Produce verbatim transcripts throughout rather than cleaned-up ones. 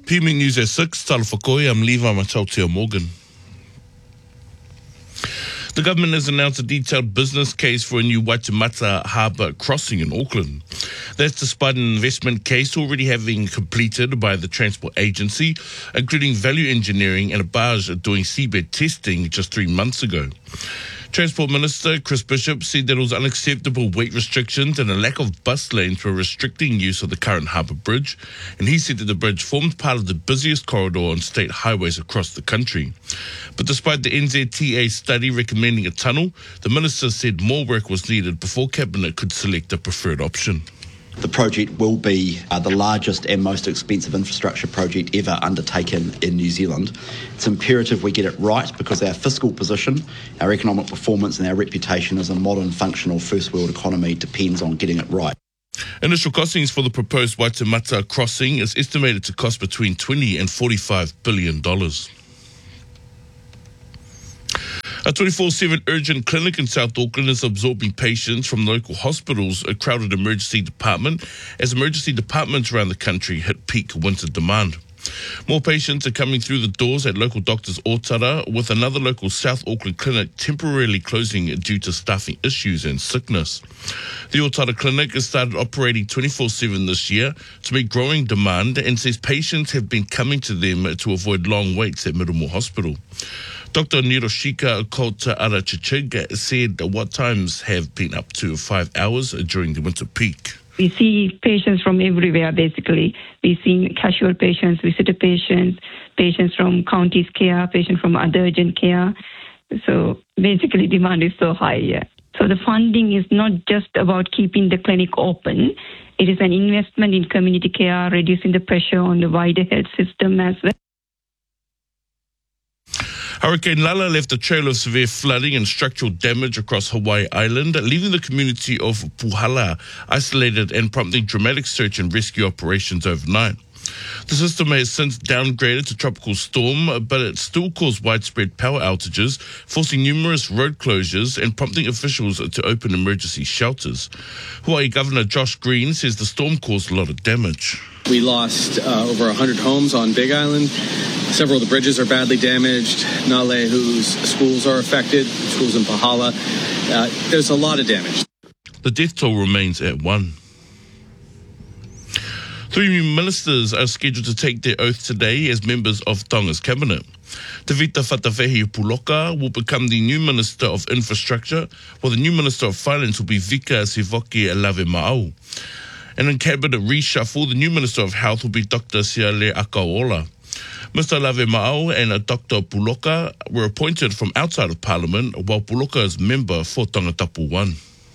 P M News at six, tala whakoi, I'm Levi Matautia Morgan. The government has announced a detailed business case for a new Waitemata Harbour crossing in Auckland. That's despite an investment case already having completed by the Transport Agency, including value engineering and a barge doing seabed testing just three months ago. Transport Minister Chris Bishop said that it was unacceptable weight restrictions and a lack of bus lanes were restricting use of the current harbour bridge, and he said that the bridge formed part of the busiest corridor on state highways across the country. But despite the N Z T A study recommending a tunnel, the minister said more work was needed before Cabinet could select a preferred option. The project will be uh, the largest and most expensive infrastructure project ever undertaken in New Zealand. It's imperative we get it right because our fiscal position, our economic performance and our reputation as a modern, functional first world economy depends on getting it right. Initial costings for the proposed Waitemata crossing is estimated to cost between twenty and forty-five billion dollars. A twenty-four seven urgent clinic in South Auckland is absorbing patients from local hospitals, a crowded emergency department, as emergency departments around the country hit peak winter demand. More patients are coming through the doors at local doctors Otara, with another local South Auckland clinic temporarily closing due to staffing issues and sickness. The Otara clinic has started operating twenty-four seven this year to meet growing demand and says patients have been coming to them to avoid long waits at Middlemore Hospital. Doctor Niroshika Kota Arachichig said what times have been up to five hours during the winter peak. We see patients from everywhere, basically. We've seen casual patients, visitor patients, patients from county's care, patients from other urgent care. So basically demand is so high, yeah. So the funding is not just about keeping the clinic open. It is an investment in community care, reducing the pressure on the wider health system as well. Hurricane Lala left a trail of severe flooding and structural damage across Hawaii Island, leaving the community of Puhala isolated and prompting dramatic search and rescue operations overnight. The system has since downgraded to tropical storm, but it still caused widespread power outages, forcing numerous road closures and prompting officials to open emergency shelters. Hawaii Governor Josh Green says the storm caused a lot of damage. We lost uh, over one hundred homes on Big Island. Several of the bridges are badly damaged. Nalehu's schools are affected, schools in Pahala. Uh, there's a lot of damage. The death toll remains at one. Three new ministers are scheduled to take their oath today as members of Tonga's cabinet. Te Vita Whatawhihi Puloka will become the new Minister of Infrastructure, while the new Minister of Finance will be Vika Sivoki Lave Ma'au. And in cabinet reshuffle, the new Minister of Health will be Doctor Siale Akaola. Mister Lave Ma'au and Doctor Puloka were appointed from outside of Parliament, while Puloka is member for Tangatapu one.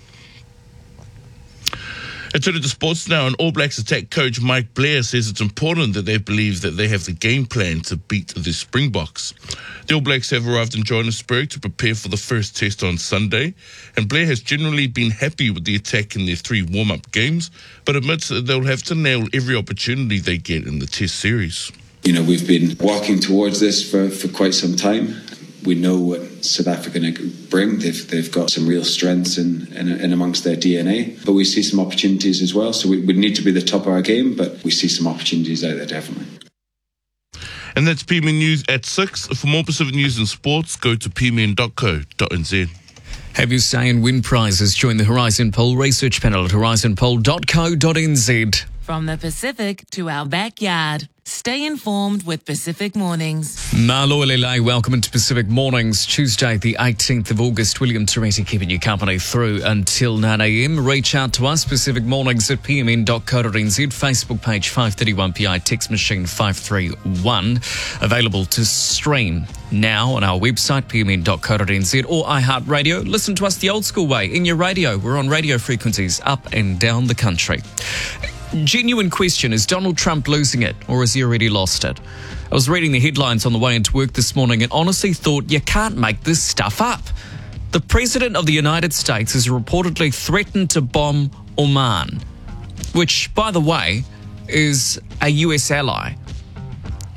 And turning to sports now, and All Blacks attack coach Mike Blair says it's important that they believe that they have the game plan to beat the Springboks. The All Blacks have arrived in Johannesburg to prepare for the first test on Sunday, and Blair has generally been happy with the attack in their three warm-up games, but admits that they'll have to nail every opportunity they get in the test series. You know, we've been working towards this for, for quite some time. We know what South Africa bring. They've they've got some real strengths in, in, in amongst their D N A. But we see some opportunities as well. So we, we need to be the top of our game, but we see some opportunities out there, definitely. And that's P M N News at six. For more Pacific news and sports, go to p m n dot co dot n z. Have your say in win prizes. Join the Horizon Poll research panel at horizon poll dot co dot n z. From the Pacific to our backyard. Stay informed with Pacific Mornings. Malo Lele, welcome into Pacific Mornings. Tuesday, the eighteenth of August. William Teresi keeping you company through until nine a m. Reach out to us, Pacific Mornings at p m n dot co dot n z. Facebook page five thirty-one P I, text machine five three one. Available to stream now on our website, p m n dot co dot n z, or iHeartRadio. Listen to us the old school way, in your radio. We're on radio frequencies up and down the country. Genuine question, is Donald Trump losing it, or has he already lost it? I was reading the headlines on the way into work this morning and honestly thought, you can't make this stuff up. The President of the United States has reportedly threatened to bomb Oman, which, by the way, is a U S ally.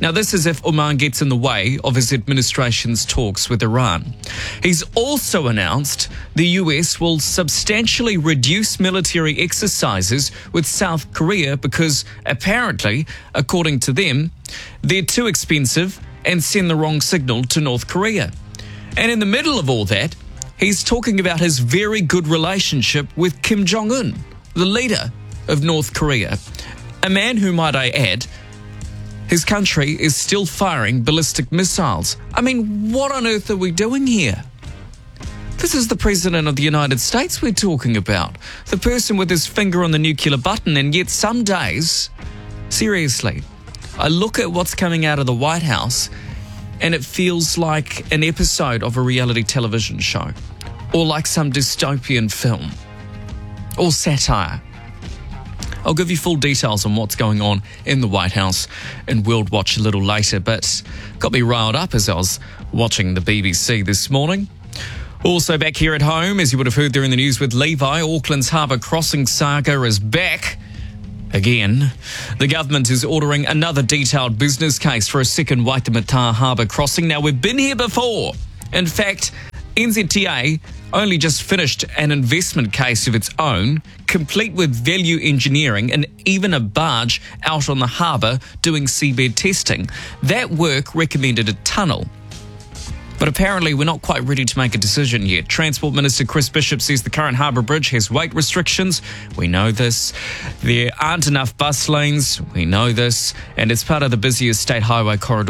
Now, this is if Oman gets in the way of his administration's talks with Iran. He's also announced the U S will substantially reduce military exercises with South Korea because apparently, according to them, they're too expensive and send the wrong signal to North Korea. And in the middle of all that, he's talking about his very good relationship with Kim Jong-un, the leader of North Korea, a man who, might I add, his country is still firing ballistic missiles. I mean, what on earth are we doing here? This is the President of the United States we're talking about. The person with his finger on the nuclear button, and yet some days, seriously, I look at what's coming out of the White House and it feels like an episode of a reality television show, or like some dystopian film, or satire. I'll give you full details on what's going on in the White House and World Watch a little later, but got me riled up as I was watching the B B C this morning. Also back here at home, as you would have heard there in the news with Levi, Auckland's Harbour Crossing saga is back again. The government is ordering another detailed business case for a second Waitemata Harbour crossing. Now, we've been here before. In fact, N Z T A only just finished an investment case of its own, complete with value engineering and even a barge out on the harbour doing seabed testing. That work recommended a tunnel. But apparently we're not quite ready to make a decision yet. Transport Minister Chris Bishop says the current harbour bridge has weight restrictions. We know this. There aren't enough bus lanes. We know this. And it's part of the busiest state highway corridor